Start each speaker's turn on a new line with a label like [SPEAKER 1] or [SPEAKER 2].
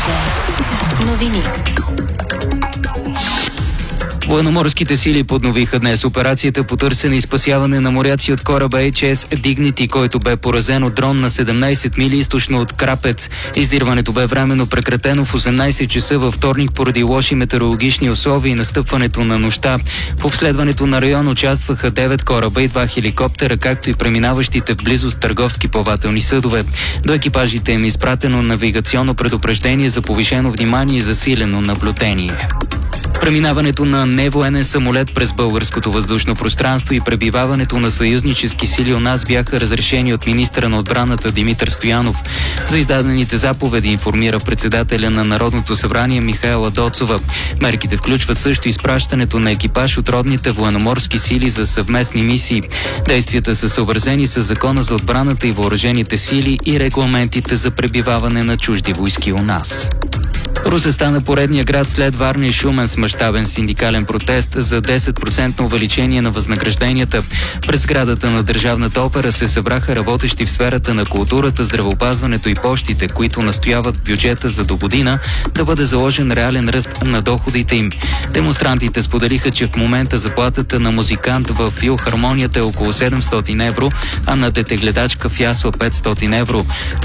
[SPEAKER 1] Новини.
[SPEAKER 2] Военноморските сили подновиха днес операцията по търсене и спасяване на моряци от кораба HMS Dignity, който бе поразен от дрон на 17 мили източно от Крапец. Издирването бе временно прекратено в 18 часа във вторник поради лоши метеорологични условия и настъпването на нощта. В обследването на района участваха 9 кораба и 2 хеликоптера, както и преминаващите в близост търговски плавателни съдове. До екипажите им е изпратено навигационно предупреждение за повишено внимание и засилено наблюдение. Преминаването на невоенен самолет през българското въздушно пространство и пребиваването на съюзнически сили у нас бяха разрешени от министъра на отбраната Димитър Стоянов. За издадените заповеди информира председателя на Народното събрание Михаела Доцова. Мерките включват също изпращането на екипаж от родните военноморски сили за съвместни мисии. Действията са съобразени с Закона за отбраната и въоръжените сили и регламентите за пребиваване на чужди войски у нас. Русе стана поредния град след Варна и Шумен с мащабен синдикален протест за 10% увеличение на възнагражденията. През сградата на Държавната опера се събраха работещи в сферата на културата, здравеопазването и пощите, които настояват бюджета за до година да бъде заложен реален ръст на доходите им. Демонстрантите споделиха, че в момента заплатата на музикант в филхармонията е около 700 евро, а на детегледачка в ясла 500 евро.